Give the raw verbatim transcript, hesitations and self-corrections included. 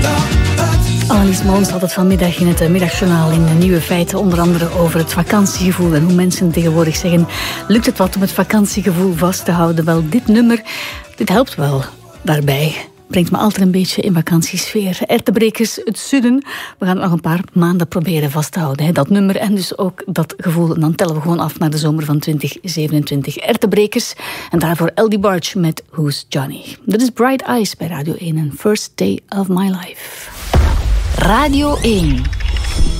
Annelies Moons had het vanmiddag in het middagjournaal in de Nieuwe Feiten, onder andere over het vakantiegevoel en hoe mensen tegenwoordig zeggen, lukt het wat om het vakantiegevoel vast te houden? Wel, dit nummer, dit helpt wel daarbij. Brengt me altijd een beetje in vakantiesfeer. Ertebrekers, het Zuiden. We gaan het nog een paar maanden proberen vast te houden. Hè. Dat nummer en dus ook dat gevoel. En dan tellen we gewoon af naar de zomer van twintig zevenentwintig. Ertebrekers. En daarvoor Eldie Barge met Who's Johnny. Dit is Bright Eyes bij Radio één en First Day of My Life. Radio één.